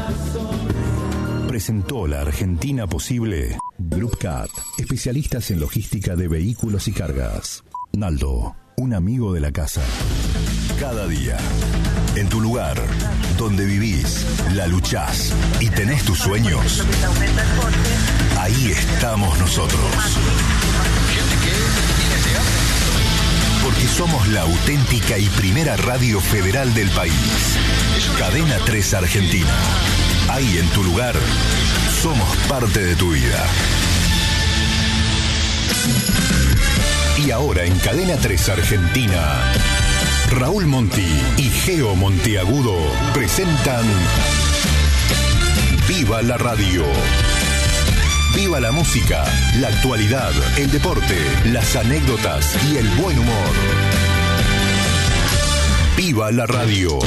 Presentó La Argentina Posible. Group Cat, especialistas en logística de vehículos y cargas. Naldo, un amigo de la casa. Cada día, en tu lugar, donde vivís, la luchás y tenés tus sueños, ahí estamos nosotros. Porque somos la auténtica y primera radio federal del país. Cadena 3 Argentina. Ahí en tu lugar, somos parte de tu vida. Y ahora en Cadena 3 Argentina, Raúl Monti y Geo Monteagudo presentan Viva la Radio. Viva la música, la actualidad, el deporte, las anécdotas y el buen humor. Viva la Radio.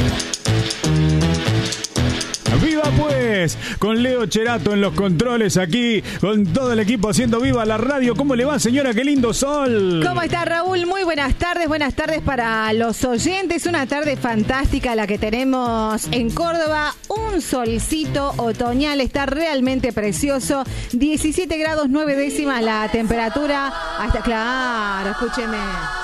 ¡Viva pues! Con Leo Cherato en los controles aquí, con todo el equipo haciendo Viva la Radio. ¿Cómo le va, señora? ¡Qué lindo sol! ¿Cómo está, Raúl? Muy buenas tardes para los oyentes. Una tarde fantástica la que tenemos en Córdoba. Un solcito otoñal, está realmente precioso. 17 grados 9 décimas la temperatura. Hasta, claro, escúcheme.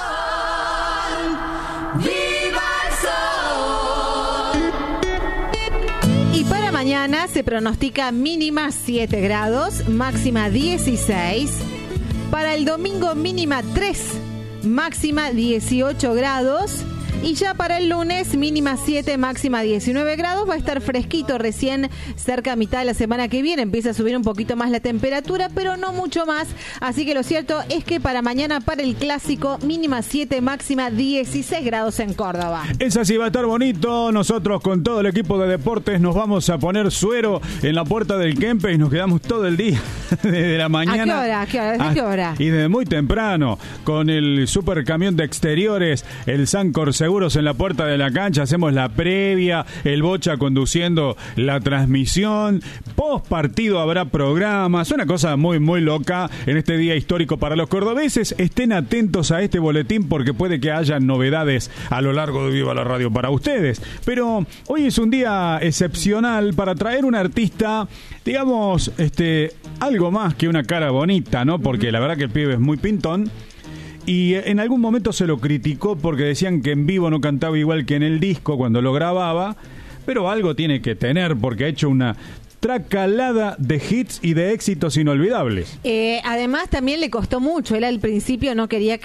Mañana se pronostica mínima 7 grados, máxima 16. Para el domingo mínima 3, máxima 18 grados. Y ya para el lunes mínima 7, máxima 19 grados. Va a estar fresquito recién cerca a mitad de la semana que viene. Empieza a subir un poquito más la temperatura, pero no mucho más. Así que lo cierto es que para mañana, para el clásico, mínima 7, máxima 16 grados en Córdoba. Es así, va a estar bonito. Nosotros con todo el equipo de deportes nos vamos a poner suero en la puerta del Kempe y nos quedamos todo el día desde la mañana. ¿A qué hora? ¿Desde qué hora? Y desde muy temprano con el super camión de exteriores, el Sancor Seguros en la puerta de la cancha. Hacemos la previa, el Bocha conduciendo la transmisión. Post partido habrá programas. Una cosa muy, muy loca en este día histórico para los cordobeses. Estén atentos a este boletín porque puede que haya novedades a lo largo de Viva la Radio para ustedes. Pero hoy es un día excepcional para traer un artista, digamos, algo más que una cara bonita, ¿no? Porque la verdad que el pibe es muy pintón. Y en algún momento se lo criticó porque decían que en vivo no cantaba igual que en el disco cuando lo grababa, pero algo tiene que tener porque ha hecho una tracalada de hits y de éxitos inolvidables. Además también le costó mucho, él al principio no quería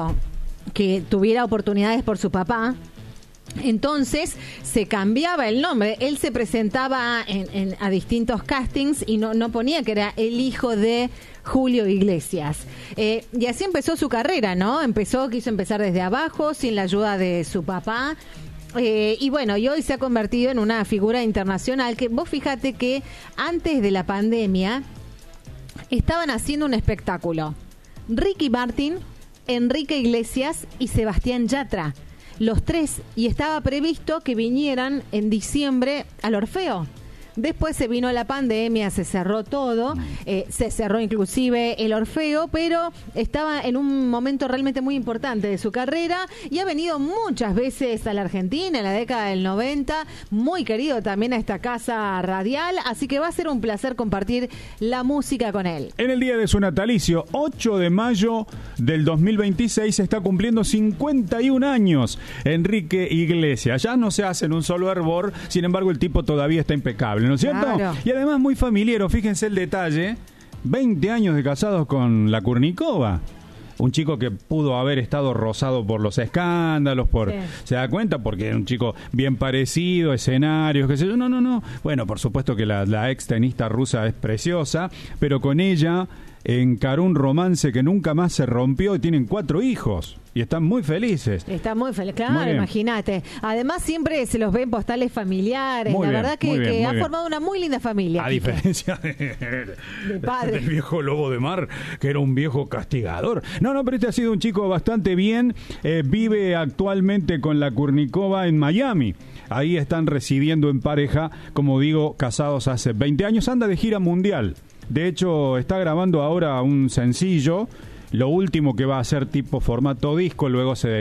que tuviera oportunidades por su papá. Entonces se cambiaba el nombre. Él se presentaba a distintos castings y no ponía que era el hijo de Julio Iglesias. Y así empezó su carrera, ¿no? Quiso empezar desde abajo, sin la ayuda de su papá. Y bueno, y hoy se ha convertido en una figura internacional que vos fíjate que antes de la pandemia estaban haciendo un espectáculo. Ricky Martin, Enrique Iglesias y Sebastián Yatra. Los tres, y estaba previsto que vinieran en diciembre al Orfeo. Después se vino la pandemia, se cerró todo, se cerró inclusive el Orfeo, pero estaba en un momento realmente muy importante de su carrera y ha venido muchas veces a la Argentina en la década del 90, muy querido también a esta casa radial, así que va a ser un placer compartir la música con él. En el día de su natalicio, 8 de mayo del 2026, se está cumpliendo 51 años Enrique Iglesias. Ya no se hace en un solo hervor, sin embargo el tipo todavía está impecable, ¿no es cierto? Claro. Y además muy familiar, fíjense el detalle, 20 años de casados con la Kurnikova. Un chico que pudo haber estado rozado por los escándalos, ¿se da cuenta? Porque era un chico bien parecido, escenarios, qué sé yo. No. Bueno, por supuesto que la ex tenista rusa es preciosa, pero con ella encaró un romance que nunca más se rompió y tienen 4 hijos. Y están muy felices. Están muy felices, claro, imagínate. Además siempre se los ven postales familiares. Muy la bien, verdad que ha formado una muy linda familia. A diferencia del viejo lobo de mar, que era un viejo castigador. No, pero este ha sido un chico bastante bien. Vive actualmente con la Kurnikova en Miami. Ahí están residiendo en pareja, como digo, casados hace 20 años. Anda de gira mundial. De hecho, está grabando ahora un sencillo. Lo último que va a ser tipo formato disco, luego se